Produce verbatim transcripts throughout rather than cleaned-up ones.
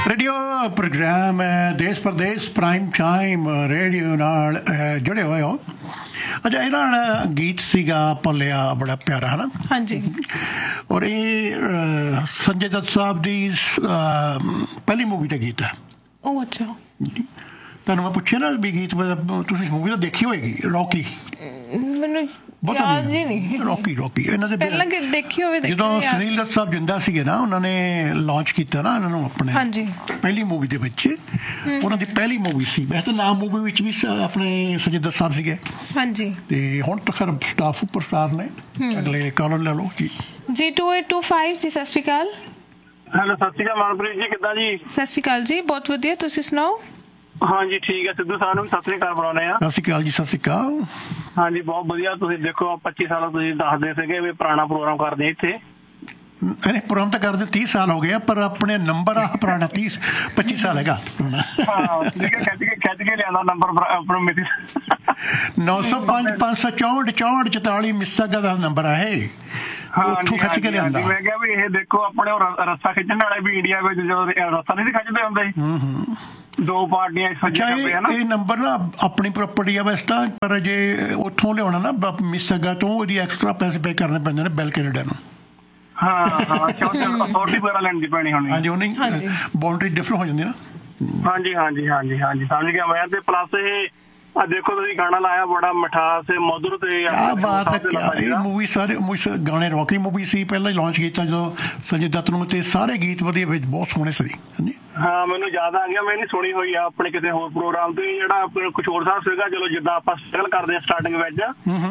Radio programme ਦੇਸ਼ Pradesh prime time radio ਨਾਲ ਜੁੜੇ ਹੋਏ ਹੋ। ਅੱਛਾ, ਇਹ ਨਾਲ ਗੀਤ ਸੀਗਾ ਭੱਲਿਆ ਬੜਾ ਪਿਆਰਾ, ਹੈ ਨਾ? ਹਾਂਜੀ। ਔਰ ਇਹ ਸੰਜੇ ਦੱਤ ਸਾਹਿਬ ਦੀ ਪਹਿਲੀ ਮੂਵੀ ਦਾ ਗੀਤ ਹੈ। ਉਹ ਅੱਛਾ, ਤੁਹਾਨੂੰ ਮੈਂ ਪੁੱਛਿਆ ਨਾ ਵੀ ਗੀਤ ਤੁਸੀਂ ਮੂਵੀ ਤਾਂ ਦੇਖੀ ਹੋਏਗੀ, ਰੌਕੀ? ਮੈਨੂੰ ਯਾਦ ਹੀ ਨਹੀਂ। ਰੌਕੀ ਰੌਕੀ ਇਹਨਾਂ ਦੇ ਪਹਿਲਾਂ ਦੇਖੀ ਹੋਵੇ। ਜਦੋਂ ਸੁਨੀਲ ਦੱਤ ਸਾਹਿਬ ਜਿੰਦਾ ਸੀਗੇ ਨਾ, ਉਹਨਾਂ ਨੇ ਲਾਂਚ ਕੀਤਾ ਨਾ ਇਹਨਾਂ ਨੂੰ ਆਪਣੇ ਪਹਿਲੀ ਮੂਵੀ ਦੇ ਵਿੱਚ। ਉਹਨਾਂ ਦੀ ਪਹਿਲੀ ਮੂਵੀ ਸੀ। ਵੈਸੇ ਤਾਂ ਨਾਮ ਮੂਵੀ ਵਿੱਚ ਵੀ ਆਪਣੇ ਸੰਜੇ ਦੱਤ ਸਾਹਿਬ ਸੀਗੇ। ਹਾਂਜੀ। ਤੇ ਹੁਣ ਤਾਂ ਖੈਰ ਸਟਾਫ ਉੱਪਰ ਸਟਾਰ ਨੇ। ਅਗਲੇ ਕਾਲਰ ਲੈ ਲਓ ਜੀ। ਜੀ to eight two five G, ਸਤਿ ਸ਼੍ਰੀ ਅਕਾਲ। ਹੈਲੋ, ਸਤਿ ਸ਼੍ਰੀ ਅਕਾਲ ਮਨਪ੍ਰੀਤ ਜੀ, ਕਿੱਦਾਂ ਜੀ? ਸਤਿ ਸ਼੍ਰੀ ਅਕਾਲ ਜੀ, ਬਹੁਤ ਵਧੀਆ, ਤੁਸੀਂ ਸੁਣਾਓ? ਹਾਂਜੀ ਠੀਕ ਹੈ। ਸਿੱਧੂ ਸਾਹਿਬ ਨੂੰ ਵੀ ਸਤਿ ਸ਼੍ਰੀ ਅਕਾਲ ਬੁਲਾਉਂਦੇ ਆ। ਸਤਿ ਸ਼੍ਰੀ ਅਕਾਲ ਜੀ। ਸਤਿ ਸ਼੍ਰੀ ਅਕਾਲ। ਹਾਂਜੀ, ਬਹੁਤ ਵਧੀਆ। ਤੁਸੀਂ ਦੇਖੋ ਪੱਚੀ ਸਾਲ ਤੁਸੀਂ ਦੱਸਦੇ ਸੀਗੇ ਵੀ ਪੁਰਾਣਾ ਪ੍ਰੋਗਰਾਮ ਕਰਦੇ ਇੱਥੇ। ਇਹ ਪ੍ਰੋਗਰਾਮ ਤਾਂ ਕਰਦੇ ਤੀਹ ਸਾਲ ਹੋ ਗਏ, ਪਰ ਆਪਣੇ ਨੰਬਰ ਆ ਪੁਰਾਣਾ ਤੀਹ ਪੱਚੀ ਸਾਲ ਹੈਗਾ। ਹਾਂ ਠੀਕ ਹੈ, ਖਿੱਚ ਕੇ ਖਿੱਚ ਕੇ ਲਿਆਂਦਾ ਨੰਬਰ ਆਪਣਾ ਮਿਤੀ ਨੌ ਸੌ ਪੰਜ ਪੰਜ ਸੌ ਚੌਂਹਠ ਚੌਂਹਠ ਚੁਤਾਲੀ ਮਿਸਾਗਾ ਦਾ ਨੰਬਰ ਆ ਇਹ। ਉੱਥੋਂ ਖਿੱਚ ਕੇ ਲਿਆਂਦਾ। ਮੈਂ ਕਿਹਾ ਵੀ ਇਹ ਦੇਖੋ ਆਪਣੇ ਰੱਸਾ ਖਿੱਚਣ ਵਾਲੇ ਵੀ ਇੰਡੀਆ ਵਿੱਚ ਜਦੋਂ ਰੱਸਾ ਨਹੀਂ ਖਿੱਚਦੇ ਹੁੰਦੇ, ਦੋ ਪਾਰਟੀਆਂ। ਅੱਛਾ, ਇਹ ਨੰਬਰ ਨਾ ਆਪਣੀ ਪ੍ਰਾਪਰਟੀ ਆ ਵੈਸੇ ਤਾਂ, ਪਰ ਜੇ ਉੱਥੋਂ ਲਿਆਉਣਾ ਨਾ ਮਿਸਾਗਾ ਤੋਂ, ਉਹਦੀ ਐਕਸਟਰਾ ਪੈਸੇ ਪੇ ਕਰਨੇ ਪੈਂਦੇ ਨੇ ਬੈਲ ਕੈਨੇਡਾ ਨੂੰ। ਹਾਂ ਹਾਂ, ਅਥਾਰਟੀ ਵਗੈਰਾ ਲੈਣ ਦੀ ਪੈਣੀ ਹੋਣੀ। ਹਾਂਜੀ, ਉਹਨੇ ਬਾਉਂਡਰੀ ਡਿਫਰੈਂਟ ਹੋ ਜਾਂਦੀ ਨਾ। ਹਾਂਜੀ ਹਾਂਜੀ ਹਾਂਜੀ ਹਾਂਜੀ, ਸਮਝ ਗਿਆ ਮੈਂ। ਤੇ ਪਲੱਸ ਇਹ ਆ ਦੇਖੋ ਤੁਸੀਂ ਗਾਣਾ ਲਾਇਆ, ਬੜਾ ਮਿਠਾਸ ਤੇ ਮਧੁਰ ਤੇ ਕਿਆ ਬਾਤ ਹੈ। ਇਹ ਮੂਵੀ ਸਾਰੇ ਗਾਣੇ ਰੌਕੀ ਮੂਵੀ ਸੀ, ਪਹਿਲਾਂ ਹੀ ਲਾਂਚ ਕੀਤਾ ਜਦੋਂ ਸੰਜੇ ਦੱਤ ਨੂੰ, ਤੇ ਸਾਰੇ ਗੀਤ ਵਧੀਆ ਵਿੱਚ ਬਹੁਤ ਸੋਹਣੇ ਸੀ। ਹਾਂਜੀ ਹਾਂ, ਮੈਨੂੰ ਯਾਦ ਆ ਗਿਆ। ਮੈਂ ਨਹੀਂ ਸੁਣੀ ਹੋਈ ਆ ਆਪਣੇ ਕਿਸੇ ਹੋਰ ਪ੍ਰੋਗਰਾਮ ਤੇ। ਜਿਹੜਾ ਕਿਸ਼ੋਰ ਸਾਹਿਬ ਸੀਗਾ, ਚਲੋ ਜਿੱਦਾਂ ਆਪਾਂ ਸਟਰਗਲ ਕਰਦੇ ਹਾਂ ਸਟਾਰਟਿੰਗ ਵਿੱਚ,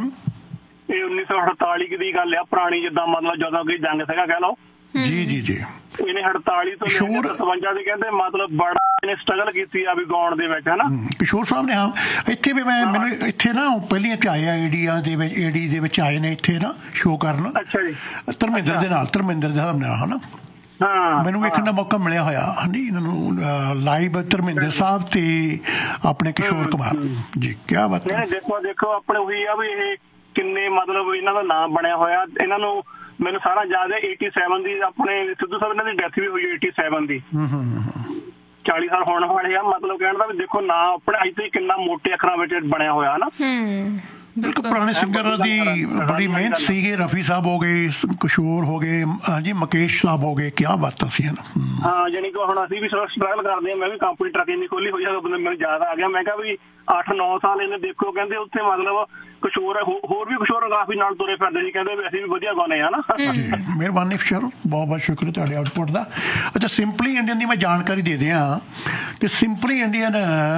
ਇਹ ਉੱਨੀ ਸੌ ਅਠਤਾਲੀ ਦੀ ਗੱਲ ਆ ਪੁਰਾਣੀ, ਜਿੱਦਾਂ ਮਤਲਬ ਜਦੋਂ ਕਿ ਜੰਗ ਸੀਗਾ ਕਹਿ ਲਓ। ਜੀ ਜੀ ਜੀ। ਇਹਨੇ ਅਠਤਾਲੀ ਤੋਂ ਸਤਵੰਜਾ ਦੀ ਕਹਿੰਦੇ ਮਤਲਬ ਬੜਾ ਇਹਨੇ ਸਟਰਗਲ ਕੀਤੀ ਆ ਵੀ ਗਾਉਣ ਦੇ ਵਿੱਚ, ਹਨਾ? ਕਿਸ਼ੋਰ ਸਾਹਿਬ ਨੇ। ਹਾਂ, ਇੱਥੇ ਵੀ ਮੈਂ ਮੈਨੂੰ ਇੱਥੇ ਨਾ ਪਹਿਲੀਆਂ ਚ ਆਏ ਆ ਏਡੀਆ ਦੇ ਵਿੱਚ, ਏਡੀ ਦੇ ਵਿੱਚ ਆਏ ਨੇ ਇੱਥੇ ਨਾ ਸ਼ੋਅ ਕਰਨ। ਅੱਛਾ ਜੀ। ਧਰਮਿੰਦਰ ਦੇ ਨਾਲ, ਧਰਮਿੰਦਰ ਦੇ ਨਾਲ, ਹਨਾ? ਹਾਂ, ਮੈਨੂੰ ਵੇਖਣ ਦਾ ਮੌਕਾ ਮਿਲਿਆ ਹੋਇਆ। ਹਾਂਜੀ, ਇਹਨਾਂ ਨੂੰ ਲਾਈਵ ਧਰਮਿੰਦਰ ਸਾਹਿਬ ਤੇ ਆਪਣੇ ਕਿਸ਼ੋਰ ਕੁਮਾਰ ਜੀ। ਕਿਆ ਬਾਤ ਹੈ। ਦੇਖੋ ਦੇਖੋ ਆਪਣੇ ਉਹੀ ਆ ਵੀ ਇਹ ਕਿੰਨੇ ਮਤਲਬ ਇਹਨਾਂ ਦਾ ਨਾਮ ਬਣਿਆ ਹੋਇਆ। ਇਹਨਾਂ ਨੂੰ ਮੈਨੂੰ ਸਾਰਾ ਯਾਦ ਹੈ eighty seven ਦੀ ਆਪਣੇ ਸਿੱਧੂ ਸਾਹਿਬ ਇਹਨਾਂ ਦੀ ਡੈਥ ਵੀ ਹੋਈ eighty seven ਦੀ। ਚਾਲੀ ਸਾਲ ਹੋਣ ਵਾਲੇ ਆ। ਮਤਲਬ ਕਹਿਣ ਦਾ ਵੀ ਦੇਖੋ ਨਾ ਆਪਣੇ ਅੱਜ ਤੇ ਕਿੰਨਾ ਮੋਟੇ ਅੱਖਰਾਂ ਵਿੱਚ ਬਣਿਆ ਹੋਇਆ, ਹਨਾ? ਬਿਲਕੁਲ। ਪੁਰਾਣੇ ਸਿੰਗਰਾਂ ਦੀ ਬੜੀ ਮਿਹਨਤ ਸੀਗੀ। ਰਫੀ ਸਾਹਿਬ ਹੋ ਗਏ, ਕਿਸ਼ੋਰ ਹੋ ਗਏ, ਹਾਂਜੀ ਮੁਕੇਸ਼ ਸਾਹਿਬ ਹੋ ਗਏ। ਕਿਆ ਬਾਤਾਂ ਸੀ। ਹਾਂ, ਜਾਨੀ ਕਿ ਹੁਣ ਅਸੀਂ ਵੀ ਸਟਰਗਲ ਕਰਦੇ ਹਾਂ। ਮੈਂ ਵੀ ਕੰਪਨੀ ਟਰੱਕਿੰਗ ਦੀ ਖੋਲੀ ਹੋਈ ਆ। ਮੈਨੂੰ ਯਾਦ ਆ ਗਿਆ। ਮੈਂ ਕਿਹਾ ਵੀ ਅੱਠ ਨੌ ਸਾਲ ਇਹਨੇ ਦੇਖੋ ਕਹਿੰਦੇ ਉੱਥੇ ਮਤਲਬ ਕਿਸ਼ੋਰ ਹੋਰ ਵੀ ਕਿਸ਼ੋਰ ਕਾਫੀ ਨਾਲ ਤੁਰੇ ਫਿਰਦੇ ਸੀ। ਕਹਿੰਦੇ ਵੀ ਅਸੀਂ ਵੀ ਵਧੀਆ ਗਾਉਂਦੇ ਹਾਂ ਨਾ। ਮਿਹਰਬਾਨੀ ਸਰ, ਬਹੁਤ ਬਹੁਤ ਸ਼ੁਕਰੀਆ ਤੁਹਾਡੇ ਆਊਟਪੁੱਟ ਦਾ। ਅੱਛਾ, ਸਿੰਪਲੀ ਇੰਡੀਅਨ ਦੀ ਮੈਂ ਜਾਣਕਾਰੀ ਦੇ ਦਿਆਂ ਕਿ ਸਿੰਪਲੀ ਇੰਡੀਅਨ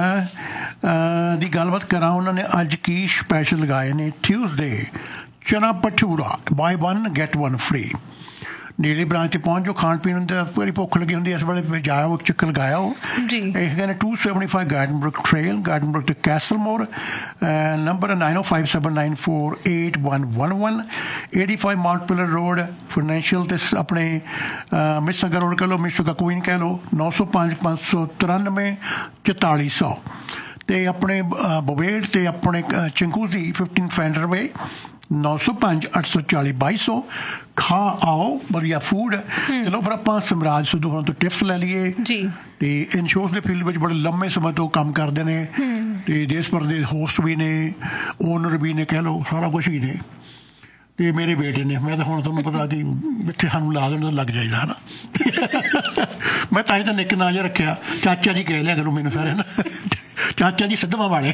ਦੀ ਗੱਲਬਾਤ ਕਰਾਂ। ਉਹਨਾਂ ਨੇ ਅੱਜ ਕੀ ਸਪੈਸ਼ਲ ਲਗਾਏ ਨੇ? ਟਿਊਜ਼ਡੇ ਚਨਾ bhatura, bye one get one free. ਨੀਲੀ ਬ੍ਰਾਂਚ ਤੇ ਪਹੁੰਚ ਜਾਓ। ਖਾਣ ਪੀਣ ਦੀ ਬੜੀ ਭੁੱਖ ਲੱਗੀ ਹੁੰਦੀ ਇਸ ਵੇਲੇ, ਜਾਓ ਇੱਕ ਚੱਕਰ ਲਗਾਇਆ ਹੋ। ਇਹ ਹੈਗੇ ਨੇ two seventy-five garden Brook trail, garden Brook ਤੇ ਕੈਸਲਮੋਰ। Number nine oh five seven nine four eight one one one, eighty-five Mount pillar road financial ਤੇ ਆਪਣੇ ਮਿਸਾਗਾ ਰੋਡ ਕਹਿ ਲਓ, ਮਿਸਾਗਾ ਕੁਈਨ ਕਹਿ ਲਓ। ਨੌ ਸੌ ਪੰਜ ਪੰਜ ਸੌ ਤਰਾਨਵੇਂ ਚੁਤਾਲੀ ਸੌ ਤੇ ਆਪਣੇ ਬਵੇੜ ਤੇ ਆਪਣੇ ਚਿੰਕੂ ਦੀ ਫਿਫਟੀਨ ਫੈਂਡਰ ਵੇ ਨੌ ਸੌ ਪੰਜ ਅੱਠ ਸੌ ਚਾਲੀ ਬਾਈ ਸੌ। ਖਾ ਆਓ, ਵਧੀਆ ਫੂਡ। ਚਲੋ ਫਿਰ ਆਪਾਂ ਸਮਰਾਜ ਸਿੱਧੂ ਹੋਰਾਂ ਤੋਂ ਟਿਪਸ ਲੈ ਲਈਏ ਜੀ। ਤੇ ਇੰਸ਼ੋਰੈਂਸ ਦੇ ਫੀਲਡ ਵਿੱਚ ਬੜੇ ਲੰਮੇ ਸਮੇਂ ਤੋਂ ਕੰਮ ਕਰਦੇ ਨੇ ਤੇ ਦੇਸ਼ ਭਰ ਦੇ ਹੋਸਟ ਵੀ ਨੇ, ਓਨਰ ਵੀ ਨੇ ਕਹਿ ਲਓ, ਸਾਰਾ ਕੁਛ ਹੀ ਨੇ। ਤੇ ਮੇਰੇ ਬੇਟੇ ਨੇ। ਮੈਂ ਤਾਂ ਹੁਣ ਤੁਹਾਨੂੰ ਪਤਾ ਕਿ ਇੱਥੇ ਸਾਨੂੰ ਲਾ ਦੇਣ ਤਾਂ ਲੱਗ ਜਾਈਦਾ, ਹੈ ਨਾ? ਮੈਂ ਤਾਂ ਹੀ ਤਾਂ ਨਿੱਕ ਨਾਂ ਜਿਹਾ ਰੱਖਿਆ, ਚਾਚਾ ਜੀ ਕਹਿ ਲਿਆ ਕਰੋ ਮੈਨੂੰ ਸਾਰੇ ਨਾ। ਚਾਚਾ ਜੀ ਸਿੱਧਵਾਂ ਵਾਲੇ।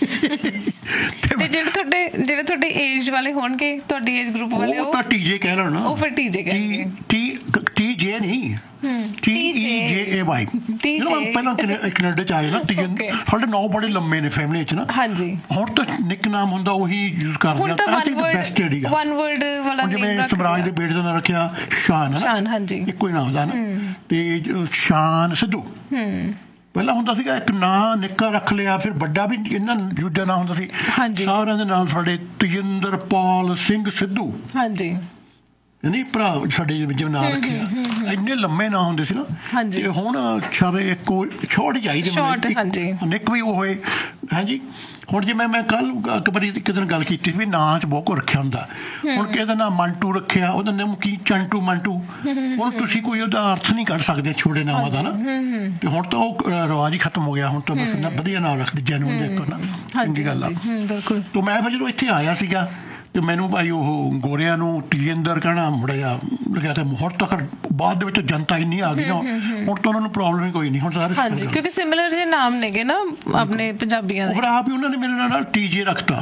ਤੇ ਜਿਹੜੇ ਤੁਹਾਡੇ ਜਿਹੜੇ ਤੁਹਾਡੇ ਏਜ ਵਾਲੇ ਹੋਣਗੇ, ਤੁਹਾਡੀ ਏਜ ਗਰੁੱਪ ਵਾਲੇ, ਉਹ ਤਾਂ ਟੀਜੇ ਕਹਿ ਲੈਣ ਨਾ। ਉਹ ਫਿਰ ਟੀਜੇ ਕਹਿ ਟੀ ਜੇ ਨਹੀਂ, ਟੀ ਈ ਜੇ ਏ ਵਾਈ। ਪਹਿਲਾਂ ਕੈਨੇਡਾ ਚ ਆਏ ਨਾ, ਸਾਡੇ ਨਾਂ ਬੜੇ ਲੰਮੇ ਨੇ ਫੈਮਿਲੀ ਚ ਨਾ। ਹਾਂਜੀ, ਹੁਣ ਤਾਂ ਨਿੱਕ ਨਾਮ ਹੁੰਦਾ ਉਹੀ ਯੂਜ਼ ਕਰਦੇ ਆ। ਬੈਸਟ ਏਰੀਆ ਵਨ ਵਰਡ ਵਾਲਾ, ਜਿਵੇਂ ਸਮਰਾਜ ਦੇ ਬੇਟੇ ਦਾ ਨਾਂ ਰੱਖਿਆ ਸ਼ਾਨ, ਸ਼ਾਨ। ਹਾਂਜੀ, ਇੱਕੋ ਹੀ ਨਾਮ ਹੁੰਦਾ ਨਾ। ਤੇ ਸ਼ਾਨ ਸਿੱਧੂ ਪਹਿਲਾਂ ਹੁੰਦਾ ਸੀਗਾ, ਇੱਕ ਨਾਂ ਨਿੱਕਾ ਰੱਖ ਲਿਆ, ਫਿਰ ਵੱਡਾ ਵੀ ਇਹਨਾਂ ਦੂਜਾ ਨਾਂ ਹੁੰਦਾ ਸੀ। ਸਾਰਿਆਂ ਦੇ ਨਾਲ ਸਾਡੇ ਤੇਜਿੰਦਰ ਪਾਲ ਸਿੰਘ ਸਿੱਧੂ। ਹਾਂਜੀ, ਕਹਿੰਦੀ ਭਰਾ ਸਾਡੇ ਜਿਵੇਂ ਨਾਂ ਰੱਖਿਆ ਇੰਨੇ ਲੰਮੇ ਨਾਂ ਹੁੰਦੇ ਸੀ ਨਾ ਤੇ ਹੁਣ ਸਾਰੇ ਇੱਕੋ ਛੋਟ ਚਾਹੀਦੇ ਨਿੱਕ ਵੀ ਉਹ ਹੋਏ ਹਾਂਜੀ ਹੁਣ ਜਿਵੇਂ ਮੈਂ ਕੱਲ ਇੱਕ ਵਾਰੀ ਕਿਸੇ ਦਿਨ ਗੱਲ ਕੀਤੀ ਵੀ ਨਾਂ 'ਚ ਬਹੁਤ ਕੁਝ ਰੱਖਿਆ ਹੁੰਦਾ ਹੁਣ ਕਿਸੇ ਦਾ ਨਾਂ ਮੰਟੂ ਰੱਖਿਆ ਉਹਦਾ ਨਾਮ ਕੀ ਚੰਟੂ ਮੰਟੂ ਹੁਣ ਤੁਸੀਂ ਕੋਈ ਉਹਦਾ ਅਰਥ ਨਹੀਂ ਕੱਢ ਸਕਦੇ ਛੋਟੇ ਨਾਵਾਂ ਦਾ ਨਾ ਤੇ ਹੁਣ ਤਾਂ ਉਹ ਰਿਵਾਜ ਹੀ ਖਤਮ ਹੋ ਗਿਆ ਹੁਣ ਤਾਂ ਬਸ ਇੰਨਾ ਵਧੀਆ ਨਾਂ ਰੱਖਦੇ ਜੈਨੂਨ ਦੇ ਇੱਕ ਨਾ ਚੰਗੀ ਗੱਲ ਆ ਤੇ ਮੈਂ ਫਿਰ ਜਦੋਂ ਇੱਥੇ ਆਇਆ ਸੀਗਾ ਤੇ ਮੈਨੂੰ ਭਾਈ ਉਹ ਗੋਰਿਆਂ ਨੂੰ ਟੀਜਿੰਦਰ ਕਹਿਣਾ ਮੁੜਾ ਜਿਹਾ ਲੱਗਿਆ ਤੇ ਹੁਣ ਤੱਕ ਬਾਅਦ ਦੇ ਵਿੱਚ ਜਨਤਾ ਇੰਨੀ ਆ ਗਈ ਨਾ ਹੁਣ ਤਾਂ ਉਹਨਾਂ ਨੂੰ ਪ੍ਰੋਬਲਮ ਹੀ ਕੋਈ ਨਹੀਂ ਹੁਣ ਸਾਰੇ ਹਾਂਜੀ ਕਿਉਂਕਿ ਸਿਮਿਲਰ ਜਿਹੇ ਨਾਮ ਨੇਗੇ ਨਾ ਆਪਣੇ ਪੰਜਾਬੀਆਂ ਦੇ ਫਿਰ ਆਪ ਹੀ ਉਹਨਾਂ ਨੇ ਮੇਰੇ ਨਾਲ ਟੀ ਜੇ ਰੱਖਤਾ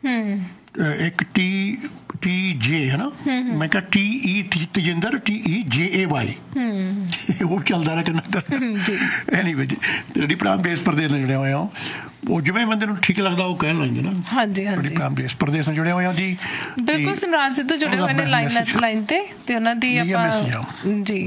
ਇੱਕ ਟੀ ਟੀ ਜੇ ਹੈ ਨਾ ਮੈਂ ਕਿਹਾ T E Tejinder T E ਜੇ ਏ ਵਾਈ ਉਹ ਚੱਲਦਾ ਰਿਹਾ ਕਿੰਨਾ ਐਨੀਵੇ ਜਿਹੜੀ ਭਰਾ ਬੇਸ ਪ੍ਰਦੇਸ਼ ਨਾਲ ਜੁੜਿਆ ਹੋਇਆ ਉਹ ਜਿਵੇਂ ਬੰਦੇ ਨੂੰ ਠੀਕ ਲੱਗਦਾ ਉਹ ਕਹਿਣ ਲੱਗ ਨਾ ਹਾਂਜੀ ਹਾਂਜੀ ਭਰਾ ਬੇਸ ਪ੍ਰਦੇਸ਼ ਨਾਲ ਜੁੜੇ ਹੋਏ ਜੀ ਬਿਲਕੁਲ ਸਿਮਰਾਜ ਸਿੱਧੂ ਜੁੜੇ ਹੋਏ ਨੇ ਲਾਈਨ ਲਾਈਨ ਤੇ ਤੇ ਉਹਨਾਂ ਦੀ ਆਪਾਂ ਜੀ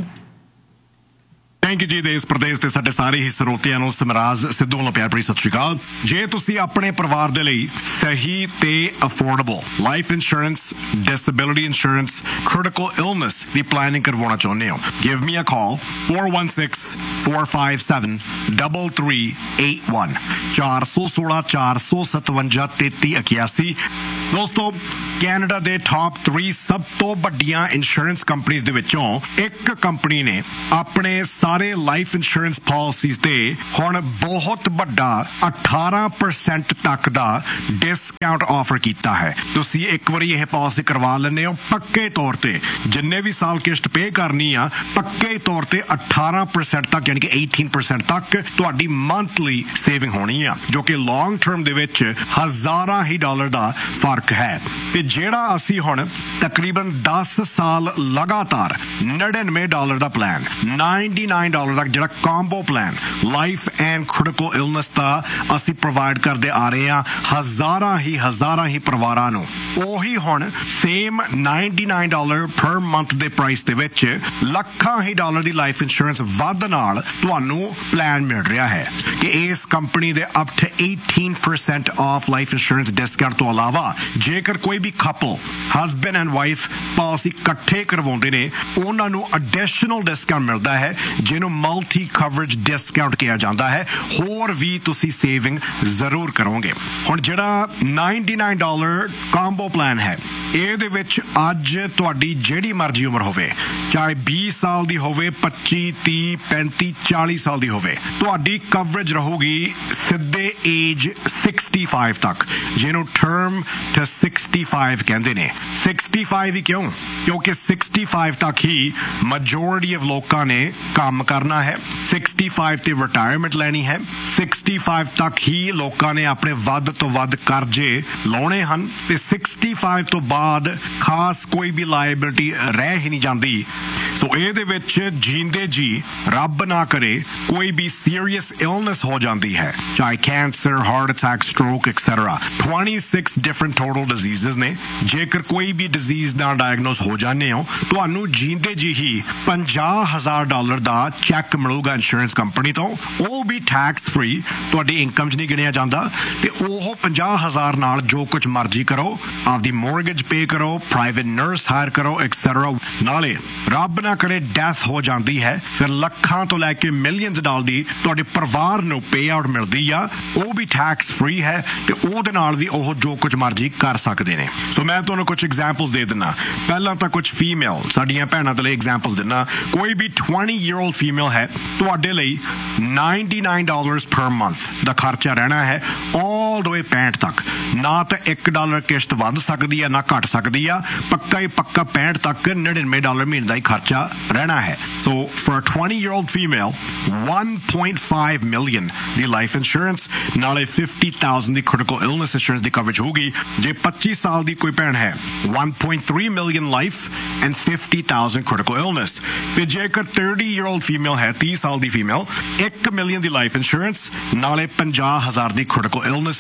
ਥੈਂਕ ਯੂ ਜੀ ਦੇਸ਼ ਪ੍ਰਦੇਸ਼ ਤੇ ਸਾਡੇ ਸਾਰੇ ਹੀ ਸਰੋਤਿਆਂ ਨੂੰ ਸਿਮਰਾਜ ਸਿੱਧੂ ਵੱਲੋਂ ਪਿਆਰ ਭਰੀ ਸਤਿ ਸ਼੍ਰੀ ਅਕਾਲ ਜੇ ਤੁਸੀਂ ਆਪਣੇ ਪਰਿਵਾਰ ਦੇ ਲਈ ਸਹੀ ਤੇ affordable life insurance disability insurance critical illness ਦੀ ਪਲਾਨਿੰਗ ਕਰਵਾਉਣਾ ਚਾਹੁੰਦੇ ਹੋ ਗਿਵ ਮੀ ਅ ਕਾਲ four one six four five seven three three eight one ਚਾਰ ਸੌ ਸੋਲਾਂ ਚਾਰ ਸੌ ਸਤਵੰਜਾ ਤੇਤੀ ਇਕਿਆਸੀ ਦੋਸਤੋ ਕੈਨੇਡਾ ਦੇ ਟਾਪ three ਸਭ ਤੋਂ ਵੱਡੀਆਂ ਇੰਸ਼ੋਰੈਂਸ ਕੰਪਨੀਆਂ ਦੇ ਵਿੱਚੋਂ ਇੱਕ ਕੰਪਨੀ ਨੇ ਆਪਣੇ ਸਾਰੇ ਲਾਈਫ ਇੰਸ਼ੋਰੈਂਸ ਪਾਲਿਸੀਜ਼ ਤੇ ਹੁਣ ਬਹੁਤ ਵੱਡਾ eighteen percent ਤੱਕ ਦਾ ਡਿਸਕਾਊਂਟ ਆਫਰ ਕੀਤਾ ਹੈ ਤੁਸੀਂ ਇੱਕ ਵਾਰੀ ਇਹ ਪਾਲਿਸੀ ਕਰਵਾ ਲੈਂਦੇ ਹੋ ਪੱਕੇ ਤੌਰ ਤੇ ਜਿੰਨੇ ਵੀ ਸਾਲ ਕਿਸ਼ਤ ਪੇ ਕਰਨੀ ਆ ਪੱਕੇ ਤੌਰ ਤੇ eighteen percent ਤੱਕ ਯਾਨੀ ਕਿ eighteen percent ਤੱਕ ਤੁਹਾਡੀ ਮੰਥਲੀ ਸੇਵਿੰਗ ਹੋਣੀ ਆ ਜੋ ਕਿ ਲੌਂਗ ਟਰਮ ਦੇ ਵਿੱਚ ਹਜ਼ਾਰਾਂ ਹੀ ਡਾਲਰ ਦਾ ਫਰਕ ਹੈ ਤੇ ਜਿਹੜਾ ਅਸੀਂ ਹੁਣ ਤਕਰੀਬਨ ਦਸ ਸਾਲ ਲਗਾਤਾਰ ninety-nine ਡਾਲਰ ਦਾ ਪਲਾਨ ninety-nine ਡਾਲਰ ਦਾ ਜਿਹੜਾ combo plan life and critical illness ਦਾ ਅਸੀਂ ਪ੍ਰੋਵਾਈਡ ਕਰਦੇ ਆ ਰਹੇ ਹਾਂ ਹਜ਼ਾਰਾਂ ਹੀ ਹਜ਼ਾਰਾਂ ਹੀ ਪਰਿਵਾਰਾਂ ਨੂੰ ਉਹੀ ਹੁਣ same ninety-nine dollar per month ਦੇ ਪ੍ਰਾਈਸ ਦੇ ਵਿੱਚ ਲੱਖਾਂ ਹੀ ਡਾਲਰ ਦੀ ਲਾਈਫ ਇੰਸ਼ੋਰੈਂਸ ਵੱਧ ਨਾਲ ਤੁਹਾਨੂੰ ਪਲਾਨ ਮਿਲ ਰਿਹਾ ਹੈ ਕਿ ਇਸ ਕੰਪਨੀ ਦੇ up to eighteen percent of life insurance discount ਤੋਂ ਇਲਾਵਾ ਜੇਕਰ ਕੋਈ ਵੀ couple husband and wife policy ਇਕੱਠੇ ਕਰਵਾਉਂਦੇ ਨੇ ਉਹਨਾਂ ਨੂੰ ਐਡੀਸ਼ਨਲ ਡਿਸਕਾਊਂਟ ਮਿਲਦਾ ਹੈ ਜਿਹਨੂੰ ਮਲਟੀ ਕਵਰੇਜ ਡਿਸਕਾਊਂਟ ਕਿਹਾ ਜਾਂਦਾ ਹੈ ਹੋਰ ਵੀ ਤੁਸੀਂ ਸੇਵਿੰਗ ਜ਼ਰੂਰ ਕਰੋਗੇ ਹੁਣ ਜਿਹੜਾ ninety-nine ਡਾਲਰ ਕੰਬੋ ਪਲਾਨ ਹੈ ਇਹਦੇ ਵਿੱਚ ਅੱਜ ਤੁਹਾਡੀ ਜਿਹੜੀ ਮਰਜ਼ੀ ਉਮਰ ਹੋਵੇ ਚਾਹੇ ਵੀਹ ਸਾਲ ਦੀ ਹੋਵੇ ਪੱਚੀ ਤੀਹ ਪੈਂਤੀ ਚਾਲੀ ਸਾਲ ਦੀ ਹੋਵੇ ਤੁਹਾਡੀ ਕਵਰੇਜ ਰਹੂਗੀ ਸਿੱਧੇ ਏਜ sixty-five ਤੱਕ ਜਿਹਨੂੰ ਟਰਮ ਟੂ sixty-five ਕਹਿੰਦੇ ਨੇ sixty-five ਹੀ ਕਿਉਂ ਕਿਉਂਕਿ sixty-five ਤੱਕ ਹੀ ਮੈਜੋਰਿਟੀ ਆਫ ਲੋਕਾਂ ਨੇ ਕੰਮ ਕਰਨਾ ਹੈ sixty-five ਤੇ ਰਿਟਾਇਰਮੈਂਟ ਲੈਣੀ ਹੈ sixty-five ਤੱਕ ਹੀ ਲੋਕਾਂ ਨੇ ਆਪਣੇ ਵੱਧ ਤੋਂ ਵੱਧ ਕਰਜ਼ੇ ਲਾਉਣੇ ਹਨ ਤੇ sixty-five ਤੋਂ ਬਾਅਦ ਖਾਸ ਕੋਈ ਵੀ ਲਾਇਬਿਲਿਟੀ ਰਹਿ ਹੀ ਨਹੀਂ ਜਾਂਦੀ ਸੋ ਇਹਦੇ ਵਿੱਚ ਜੀਂਦੇ ਜੀ ਰੱਬ ਨਾ ਕਰੇ ਕੋਈ ਵੀ ਸੀਰੀਅਸ ਇਲਨੈਸ ਹੋ ਜਾਂਦੀ ਹੈ ਚਾਹੇ cancer heart attack stroke etcetera twenty-six different total diseases ਨੇ ਜੇਕਰ ਕੋਈ ਵੀ ਡਿਜ਼ੀਜ਼ ਨਾਲ ਡਾਇਗਨੋਸ ਹੋ ਜਾਂਦੇ ਹੋ ਤੁਹਾਨੂੰ ਜੀਂਦੇ ਜੀ ਹੀ ਪੰਜਾਹ ਹਜ਼ਾਰ ਡਾਲਰ ਦਾ ਚੈੱਕ ਮਿਲੂਗਾ ਇੰਸ਼ੋਰੈਂਸ ਕੰਪਨੀ ਤੋਂ ਉਹ ਵੀ ਟੈਕਸ ਫ੍ਰੀ ਤੁਹਾਡੀ ਇਨਕਮ 'ਚ ਨਹੀਂ ਗਿਣਿਆ ਜਾਂਦਾ ਤੇ ਉਹ ਪੰਜਾਹ ਹਜ਼ਾਰ ਨਾਲ ਜੋ ਕੁਝ ਮਰਜ਼ੀ ਕਰੋ ਆਪਦੀ ਮੋਰਗੇਜ ਪੇ ਕਰੋ ਪ੍ਰਾਈਵੇਟ ਨਰਸ ਹਾਇਰ ਕਰੋ ਐਕਸੈਟਰਾ ਨਾਲੇ ਰੱਬ ਨਾ ਕਰੇ ਡੈਥ ਹੋ ਜਾਂਦੀ ਹੈ ਫਿਰ ਲੱਖਾਂ ਤੋਂ ਲੈ ਕੇ ਮਿਲੀਅਨਸ ਡਾਲਰ ਦੀ ਤੁਹਾਡੇ ਪਰਿਵਾਰ ਨੂੰ ਪੇ ਆਊਟ ਮਿਲਦੀ ਆ ਉਹ ਵੀ ਟੈਕਸ ਫ੍ਰੀ ਹੈ ਤੇ ਉਹਦੇ ਨਾਲ ਵੀ ਉਹ ਜੋ ਕੁਝ ਮਰਜ਼ੀ ਕਰ ਸਕਦੇ ਨੇ ਸੋ ਮੈਂ ਤੁਹਾਨੂੰ ਕੁਝ ਐਗਜ਼ਾਮਪਲਸ ਦੇ ਦਿੰਦਾ ਪਹਿਲਾਂ ਤਾਂ ਕੁਝ ਫੀਮੇਲ ਸਾਡੀਆਂ ਭੈਣਾਂ ਦੇ ਲਈ ਐਗਜ਼ਾਮਪਲਸ ਦਿੰਦਾ ਕੋਈ ਵੀ twenty year old ਫੀਮੇਲ ਹੈ ਤੁਹਾਡੇ ਲਈ ninety-nine ਡਾਲਰ ਪਰ ਮੰਥ ਦਾ ਖਰਚਾ ਰਹਿਣਾ ਹੈ ਆਲ ਦ ਵੇ ਪੈਂਹਠ ਤੱਕ ਨਾ ਤਾਂ ਇੱਕ ਡਾਲਰ ਕਿਸ਼ਤ ਵੱਧ ਸਕਦੀ ਆ ਨਾ ਘਟ ਸਕਦੀ ਆ ਪੱਕਾ ਹੀ ਪੱਕਾ ਪੈਂਹਠ ਤੱਕ ninety-nine ਡਾਲਰ ਮਹੀਨੇ ਦਾ ਹੀ ਖਰਚਾ ਰਹਿਣਾ ਹੈ ਸੋ for twenty year old female one point five million the life insurance ਨਾਲੇ fifty thousand ਦੀ ਕ੍ਰਿਟੀਕਲ ਇਲਨੈਸ ਇੰਸ਼ੋਰੈਂਸ ਦੀ ਕਵਰੇਜ ਹੋਊਗੀ ਜੇ twenty ਸਾਲ ਦੀ ਕੋਈ ਭੈਣ ਹੈ one point three million life and fifty thousand critical illness ਤੇ ਜੇਕਰ thirty year old female ਹੈ thirty ਸਾਲ ਦੀ ਫੀਮੇਲ one million ਦੀ ਲਾਈਫ ਇੰਸ਼ੋਰੈਂਸ ਨਾਲੇ ਪੰਜਾਹ ਹਜ਼ਾਰ ਦੀ ਕ੍ਰਿਟੀਕਲ ਇਲਨੈਸ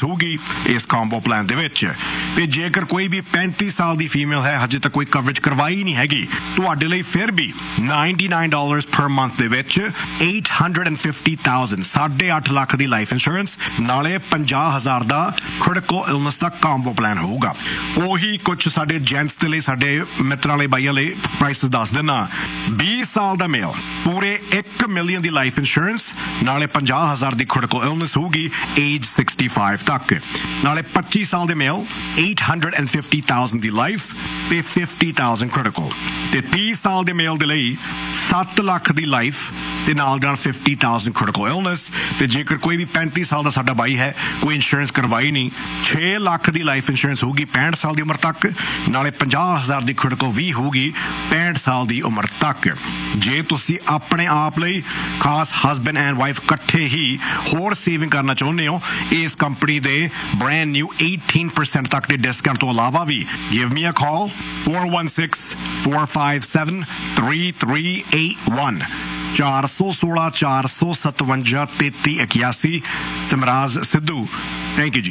ਹੋਊਗੀ ਇਸ ਕੰਬੋ ਪਲਾਨ ਦੇ ਵਿੱਚ। ਤੇ ਜੇਕਰ ਕੋਈ ਵੀ ਪੈਂਤੀ ਸਾਲ ਦੀ ਫੀਮੇਲ ਹੈ, ਹਜੇ ਤੱਕ ਕੋਈ ਕਵਰੇਜ ਕਰਵਾਈ ਨਹੀਂ ਹੈਗੀ, ਤੁਹਾਡੇ ਲਈ ਫਿਰ ਵੀ ninety-nine dollars per month ਦੇ ਵਿੱਚ eight hundred fifty thousand ਸਾਢੇ ਅੱਠ ਲੱਖ ਦੀ ਲਾਈਫ ਇੰਸ਼ੋਰੈਂਸ ਨਾਲੇ ਪੰਜਾਹ ਹਜ਼ਾਰ ਦਾ ਕ੍ਰਿਟੀਕਲ ਇਲਨੈਸ ਦਾ ਕੰਬੋ ਪਲਾਨ ਹੋਊਗਾ। ਉਹੀ ਕੁਝ ਸਾਡੇ ਜੈਂਟਸ ਦੇ ਲਈ, ਸਾਡੇ ਮਿੱਤਰਾਂ ਲਈ, ਬਾਈਆਂ ਲਈ ਪ੍ਰਾਈਸਿਸ ਦੱਸ ਦੇਣਾ। ਵੀਹ ਸਾਲ ਦਾ ਮੇਲ ਪੂਰੇ ਇੱਕ ਮਿਲੀਅਨ ਦੀ ਲਾਈਫ ਇੰਸ਼ੋਰੈਂਸ ਨਾਲੇ ਪੰਜਾਹ ਹਜ਼ਾਰ ਦੀ ਕ੍ਰਿਟੀਕਲ ਇਲਨੈਸ ਹੋਊਗੀ ਏਜ sixty-five ਤੱਕ। ਨਾਲੇ ਪੱਚੀ ਸਾਲ ਦੇ ਮੇਲ eight hundred fifty thousand ਦੀ ਲਾਈਫ ਤੇ fifty thousand ਕ੍ਰਿਟੀਕਲ। ਤੇ ਤੀਹ ਸਾਲ ਦੇ ਮੇਲ ਦੇ ਲਈ ਸੱਤ ਲੱਖ ਦੀ ਲਾਈਫ ਤੇ ਨਾਲ ਨਾਲ fifty thousand ਕ੍ਰਿਟੀਕਲ ਇਲਨੈਸ। ਤੇ ਜੇਕਰ ਕੋਈ ਵੀ ਪੈਂਤੀ ਸਾਲ ਦਾ ਸਾਡਾ ਬਾਈ ਹੈ, ਕੋਈ ਇੰਸ਼ੋਰੈਂਸ ਕਰਵਾਈ ਨਹੀਂ, ਛੇ ਲੱਖ ਦੀ ਲਾਈਫ ਇੰਸ਼ੋਰੈਂਸ ਹੋਊਗੀ ਪੈਂਹਠ ਸਾਲ ਦੀ ਉਮਰ ਤੱਕ, ਨਾਲੇ ਪੰਜਾਹ ਹਜ਼ਾਰ ਦੀ ਕ੍ਰਿਟੀਕਲ ਵੀ ਹੋਊਗੀ ਪੈਂਹਠ ਸਾਲ ਦੀ ਉਮਰ ਤੱਕ। ਜੇ ਤੁਸੀਂ ਆਪਣੇ ਆਪ ਲਈ ਖਾਸ ਹਸਬੈਂਡ ਐਂਡ ਵਾਈਫ ਇਕੱਠੇ ਹੀ ਹੋਰ ਸੇਵਿੰਗ ਕਰਨਾ ਚਾਹੁੰਦੇ ਹੋ, ਇਸ ਕੰਪਨੀ ਦੇ ਬ੍ਰੈਂਡ ਨਿਊ eighteen percent ਤੱਕ ਦੇ ਡਿਸਕਾਊਂਟ ਤੋਂ ਇਲਾਵਾ ਵੀ give me a call four one six four five seven three three eight one ਚਾਰ ਸੌ ਸੋਲਾਂ ਚਾਰ ਸੌ ਸਤਵੰਜਾ ਤੇਤੀ ਇਕਿਆਸੀ। ਸਿਮਰਾਜ ਸਿੱਧੂ, ਥੈਂਕ ਯੂ ਜੀ।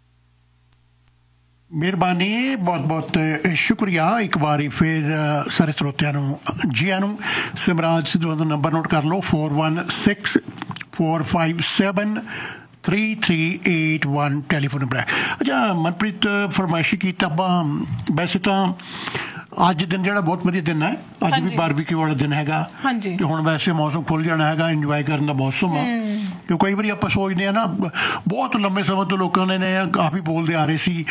ਮਿਹਰਬਾਨੀ, ਬਹੁਤ ਬਹੁਤ ਸ਼ੁਕਰੀਆ। ਇੱਕ ਵਾਰੀ ਫਿਰ ਸਾਰੇ ਸਰੋਤਿਆਂ ਨੂੰ ਜੀ ਆਇਆਂ ਨੂੰ। ਸਿਮਰਾਜ ਸਿੱਧੂ ਦਾ ਨੰਬਰ ਨੋਟ ਕਰ ਲਓ four one six four five seven three three eight one telephone number ਹੈ। ਅੱਛਾ ਮਨਪ੍ਰੀਤ, ਫਰਮਾਇਸ਼ੀ ਕੀਤਾ ਆਪਾਂ, ਵੈਸੇ ਤਾਂ ਅੱਜ ਦਿਨ ਜਿਹੜਾ ਬਹੁਤ ਵਧੀਆ ਦਿਨ ਹੈ, ਅੱਜ ਵੀ ਬਾਰਬੀਕਿਊ ਵਾਲਾ ਦਿਨ ਹੈਗਾ ਤੇ ਹੁਣ ਵੈਸੇ ਮੌਸਮ ਖੁੱਲ ਜਾਣਾ ਹੈਗਾ, ਇੰਜੋਏ ਕਰਨ ਦਾ ਮੌਸਮ ਆ। ਕਿ ਕਈ ਵਾਰੀ ਆਪਾਂ ਸੋਚਦੇ ਹਾਂ ਨਾ, ਬਹੁਤ ਲੰਬੇ ਸਮੇਂ ਤੋਂ ਲੋਕਾਂ ਨੇ ਕਾਫੀ ਬੋਲਦੇ ਆ ਰਹੇ ਸੀ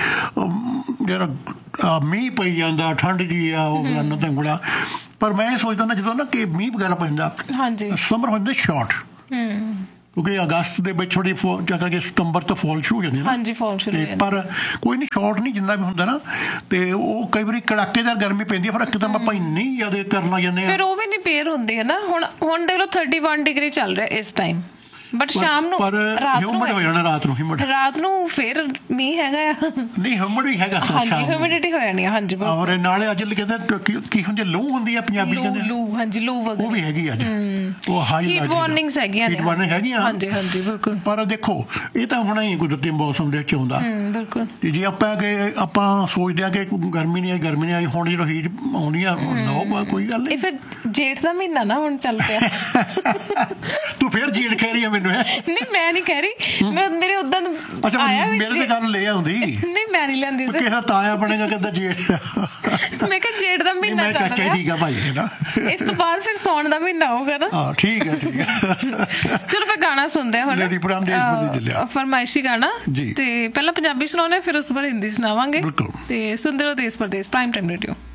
ਜਿਹੜਾ ਮੀਂਹ ਪਈ ਜਾਂਦਾ, ਠੰਡ ਜੀ ਆ, ਉਹ ਫਲਾਨਾ ਧੰਗੜਾ, ਪਰ ਮੈਂ ਸੋਚਦਾ ਨਾ ਜਦੋਂ ਨਾ ਕਿ ਮੀਂਹ ਵਗੈਰਾ ਪੈਂਦਾ, ਸਮਰ ਹੋ ਜਾਂਦਾ ਸ਼ਾਰਟ, ਕਿਉਂਕਿ ਅਗਸਤ ਦੇ ਵਿੱਚ ਥੋੜੀ ਜਗ੍ਹਾ ਕਿ ਸਤੰਬਰ ਤੋਂ ਫਾਲ ਸ਼ੁਰੂ ਹੋ ਜਾਂਦੀ ਨਾ, ਪਰ ਕੋਈ ਨਹੀਂ, ਸ਼ਾਰਟ ਨਹੀਂ ਜਿੰਨਾ ਵੀ ਹੁੰਦਾ ਨਾ। ਤੇ ਉਹ ਕਈ ਵਾਰੀ ਕੜਾਕੇਦਾਰ ਗਰਮੀ ਪੈਂਦੀ ਹੈ, ਪਰ ਇੱਕਦਮ ਆਪਾਂ ਇੰਨੀ ਜ਼ਿਆਦਾ ਕਰਨ ਲੱਗ ਜਾਂਦੇ ਹਾਂ, ਫਿਰ ਉਹ ਵੀ ਨਹੀਂ ਪੇਅਰ ਹੁੰਦੀ ਹੈ ਨਾ। ਹੁਣ ਹੁਣ ਦੇਖ ਲਓ ਥਰਟੀ ਵਨ ਡਿਗਰੀ ਚੱਲ ਰਿਹਾ ਇਸ ਟਾਈਮ, ਬਟ ਸ਼ਾਮ ਨੂੰ ਹਿਊਮਿਡ ਹੋ ਜਾਣਾ, ਰਾਤ ਨੂੰ ਹਿਊਮਿਡ, ਰਾਤ ਨੂੰ ਫਿਰ ਮੀਂਹ ਹੈਗਾ ਆ, ਨਹੀਂ ਹਿਊਮਿਡ ਵੀ ਹੈਗਾ, ਹਾਂਜੀ ਹਿਊਮਿਡਿਟੀ ਹੋ ਜਾਣੀ ਆ। ਹਾਂਜੀ, ਔਰ ਨਾਲੇ ਅੱਜ ਕਹਿੰਦੇ ਕੀ ਹੁੰਦੀ, ਲੂ ਹੁੰਦੀ ਆ ਪੰਜਾਬੀ ਕਹਿੰਦੇ, ਲੂ, ਹਾਂਜੀ ਲੂ ਵਗੈਰਾ ਉਹ ਵੀ ਹੈਗੀ ਅੱਜ, ਉਹ ਹਾਈ ਹੀਟ ਵਾਰਨਿੰਗਸ ਹੈਗੀਆਂ ਨੇ, ਹੀਟ ਵਾਰਨਿੰਗ ਹੈਗੀਆਂ, ਹਾਂਜੀ ਹਾਂਜੀ ਬਿਲਕੁਲ। ਪਰ ਦੇਖੋ ਇਹ ਤਾਂ ਹੁਣ ਹੀ ਕੁਦਰਤੀ ਮੌਸਮ ਦੇ ਵਿੱਚ ਆਉਂਦਾ, ਬਿਲਕੁਲ। ਤੇ ਜੇ ਆਪਾਂ ਕਿ ਆਪਾਂ ਸੋਚਦੇ ਆ ਕਿ ਗਰਮੀ ਨਹੀਂ ਆਈ, ਗਰਮੀ ਨਹੀਂ ਆਈ, ਹੁਣ ਜਦੋਂ ਹੀਟ ਆਉਣੀ ਆ, ਲਓ ਕੋਈ ਗੱਲ ਨਹੀਂ। ਇਹ ਫਿਰ ਜੇਠ ਦਾ ਮਹੀਨਾ ਨਾ ਹੁਣ ਚੱਲ ਪਿਆ। ਤੂੰ ਫਿਰ ਜੇਠ ਕਹਿ ਰਹੀ ਆ ਮੈਨੂੰ? ਨਹੀਂ ਮੈਂ ਨਹੀਂ ਕਹਿ ਰਹੀ, ਮੈਂ ਮੇਰੇ ਉਦਾਂ ਆਇਆ ਮੇਰੇ ਤੇ ਗੱਲ ਲੈ ਆਉਂਦੀ, ਨਹੀਂ ਮੈਂ ਨਹੀਂ ਲੈਂਦੀ ਸੀ। ਕਿਸੇ ਦਾ ਤਾਇਆ ਬਣੇਗਾ ਕਹਿੰਦਾ ਜੇਠ, ਮੈਂ ਕਿਹਾ ਜੇਠ ਦਾ ਮਹੀਨਾ ਕਰ ਰਿਹਾ, ਠੀਕ ਆ ਭਾਈ ਨਾ, ਇਸ ਤੋਂ ਬਾਅਦ ਫਿਰ ਸੌਣ ਦਾ ਮਹੀਨਾ ਹੋਊਗਾ ਨਾ। ਹਾਂ ਠੀਕ ਹੈ ਠੀਕ ਹੈ। ਚਲੋ ਫਿਰ ਗਾਣਾ ਸੁਣਦੇ ਹਾਂ ਹੁਣ, ਫਰਮਾਇਸ਼ੀ ਗਾਣਾ, ਤੇ ਪਹਿਲਾਂ ਪੰਜਾਬੀ ਸੁਣਾਉਣੇ, ਫਿਰ ਉਸ ਤੋਂ ਬਾਅਦ ਹਿੰਦੀ ਸੁਣਾਵਾਂਗੇ, ਤੇ ਸੁਣਦੇ ਰਹੋ ਦੇਸ਼ ਪਰਦੇਸ ਪ੍ਰਾਈਮ ਟਾਈਮ ਰੇਡੀਓ।